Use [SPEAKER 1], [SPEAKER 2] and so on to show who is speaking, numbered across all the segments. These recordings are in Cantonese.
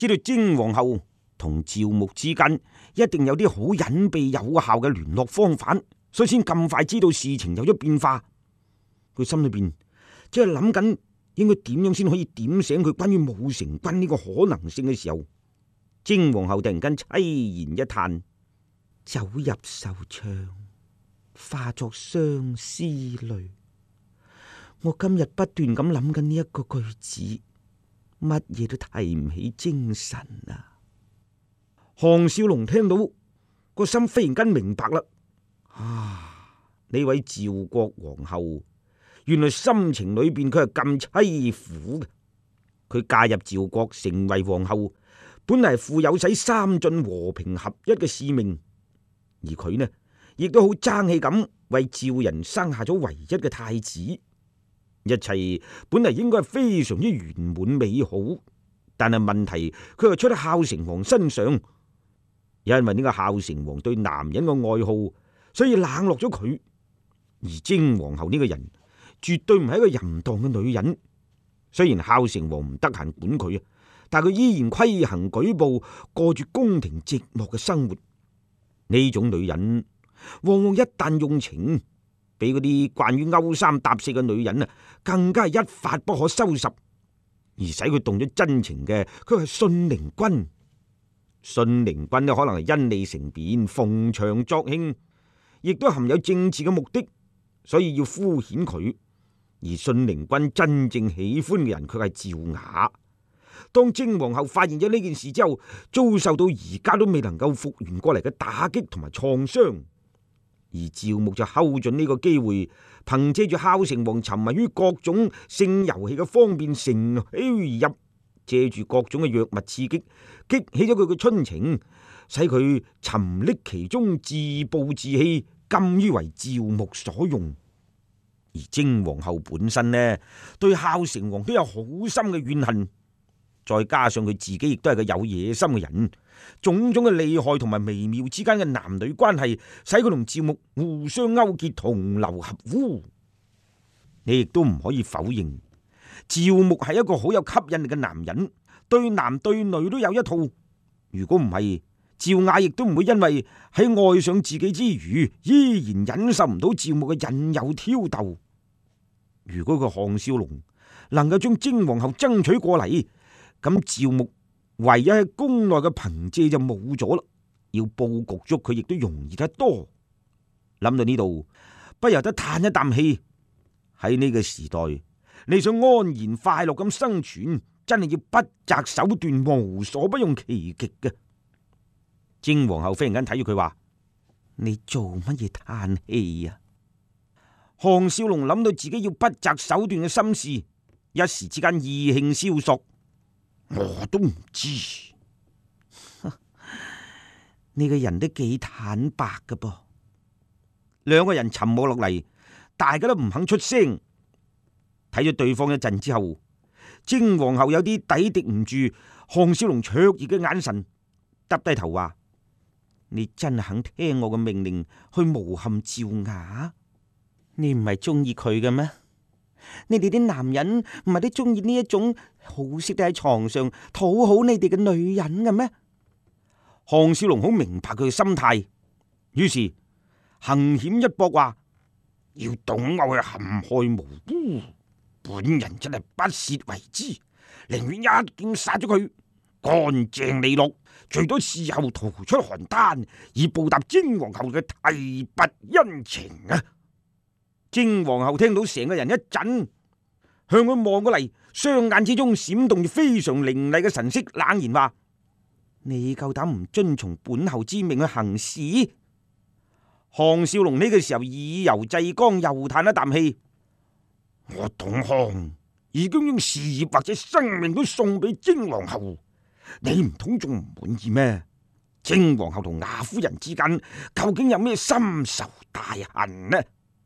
[SPEAKER 1] 知道精皇后同趙牧之間一定有啲好隱秘有效嘅聯絡方法，所以先咁快知道事情有咗變化。佢心裏邊即係諗緊應該點樣先可以點醒佢關於武成軍呢個可能性嘅時候，精皇后突然間凄然一嘆：走入愁腸，化作相思淚。我今日不斷咁諗緊呢一個句子，乜嘢都提唔起精神啊！項少龍聽到個心忽然間明白啦，呢位趙國皇后原來心情裏邊佢係咁淒苦嘅。佢嫁入趙國成為皇后，本嚟負有使三晉和平合一嘅使命，而佢呢亦都好爭氣咁為趙人生下咗唯一嘅太子。一切本嚟應該係非常之圓滿美好，但係問題佢又出喺孝成王身上，因為呢個孝成王對男人嘅愛好，所以冷落咗佢。而精皇后呢個人絕對唔係一個淫蕩嘅女人，雖然孝成王唔得閒管佢啊，但佢依然規行矩步，過住宮廷寂寞嘅生活。呢種女人往往一旦用情，比嗰啲慣於勾三搭四嘅女人啊，更加係一發不可收拾。而使佢動咗真情嘅，佢係信陵君。信陵君呢，可能係因利乘便，逢場作興，亦都含有政治嘅目的，所以要敷衍佢。而信陵君真正喜歡嘅人，卻係趙雅。當精皇后發現咗呢件事之後，遭受到而家都未能夠復原過嚟嘅打擊同埋創傷。而趙牧就睺準呢個機會，憑借住孝成王沉迷於各種性遊戲嘅方便，乘虛而入，借住各種嘅藥物刺激，激起咗佢嘅春情，使佢沉溺其中，自暴自棄，甘於為趙牧所用。而精皇后本身呢，對孝成王都有好深嘅怨恨，再加上佢自己亦都係個有野心嘅人，種種嘅利害同埋微妙之間嘅男女關係，使佢同趙牧互相勾結，同流合污。你亦都唔可以否認，趙牧係一個好有吸引力嘅男人，對男對女都有一套。如果唔係，趙雅亦都唔會因為喺愛上自己之餘，依然忍受唔到趙牧嘅引誘挑逗。如果個項少龍能夠將精皇后爭取過嚟，咁趙牧唯一喺宮內嘅憑借就冇咗啦，要布局捉佢亦都容易得多。諗到呢度，不由得嘆一啖氣。喺呢個時代，你想安然快樂咁生存，真係要不擇手段，無所不用其極嘅。精皇后忽然間睇住佢話：你做乜嘢嘆氣啊？項少龍諗到自己要不擇手段嘅心事，一時之間意興蕭索。我都唔知，呢個人都幾坦白㗎噃。兩個人沉默落嚟，大家都唔肯出聲。睇咗對方一陣之後，精皇后有啲抵敵唔住項少龍灼熱嘅眼神，耷低頭話：你真係肯聽我嘅命令去誣陷趙雅？你唔係中意佢嘅咩？你哋啲男人唔係都中意呢一種好識得喺床上討好你哋嘅女人嘅咩？項少龍好明白佢嘅心態，於是行險一搏話：要懂我去陷害無辜，本人真係不屑為之，寧願一劍殺咗佢，乾淨利落，最多事後逃出邯鄲，以報答精皇后嘅提拔恩情啊！精皇后聽到，成個人一震，向佢望過嚟，雙眼之中閃動住非常凌厲嘅神色，冷言話：你夠膽唔遵從本后之命去行事？項少龍呢個時候以柔制剛，又嘆一啖氣：我董項已經將事業或者生命都送俾精皇后，你唔通仲唔滿意咩？精皇后同雅夫人之間究竟有咩深仇大恨呢？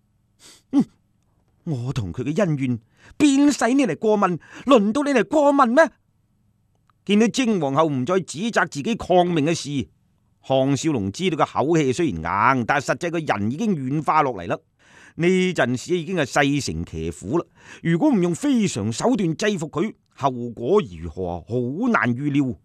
[SPEAKER 1] 我同佢嘅恩怨，邊使你嚟過問？輪到你嚟過問咩？見到精皇后唔再指責自己抗命嘅事，項少龍知道個口氣雖然硬，但係實際個人已經軟化落嚟啦。呢陣時已經係勢成騎虎啦。如果唔用非常手段制服佢，後果如何好難預料。